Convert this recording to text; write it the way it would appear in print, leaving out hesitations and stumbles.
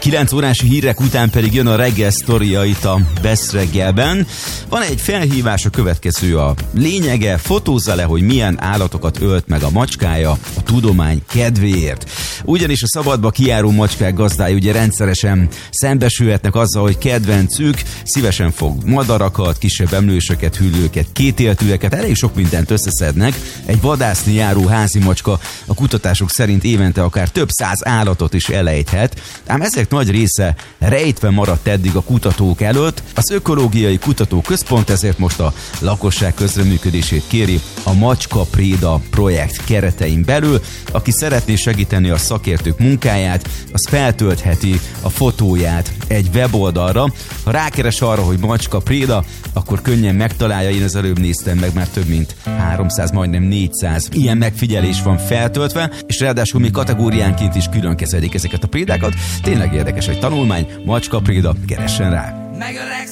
9 órás hírek után pedig jön a reggel sztoria itt a Best reggelben. Van egy felhívás, a következő a lényege, fotózza le, hogy milyen állatokat ölt meg a macskája a tudomány kedvéért. Ugyanis a szabadba kijáró macskák gazdái ugye rendszeresen szembesülhetnek azzal, hogy kedvencük szívesen fog madarakat, kisebb emlősöket, hüllőket, kétéltűeket, elég sok mindent összeszednek. Egy vadászni járó házi macska a kutatások szerint évente akár több 100 állatot is elejthet, ám ezek nagy része rejtve maradt eddig a kutatók előtt. Az Ökológiai Kutatóközpont ezért most a lakosság közreműködését kéri a Macska Préda projekt keretein belül. Aki szeretné segíteni a szakértők munkáját, az feltöltheti a fotóját egy weboldalra. Ha rákeres arra, hogy Macska Préda, akkor könnyen megtalálja. Én az előbb néztem meg, már több mint 300, majdnem 400 ilyen megfigyelés van feltöltve, és ráadásul mi kategóriánként is külön kezelik ezeket a prédákat. Tényleg érdekes egy tanulmány, Macska Préda, keressen rá!